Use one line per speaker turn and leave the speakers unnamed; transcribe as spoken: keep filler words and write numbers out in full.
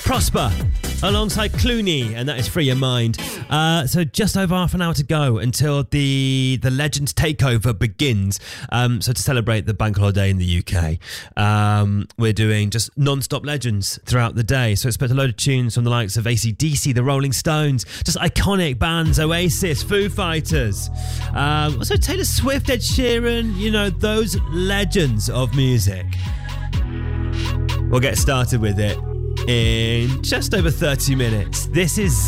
Prosper alongside Clooney, and that is Free Your Mind. Uh, so just over half an hour to go until the the Legends Takeover begins. Um, so to celebrate the bank holiday in the U K, um, we're doing just non-stop Legends throughout the day. So expect a load of tunes from the likes of A C D C, the Rolling Stones, just iconic bands, Oasis, Foo Fighters, um, also Taylor Swift, Ed Sheeran, you know, those legends of music. We'll get started with it in just over thirty minutes. This is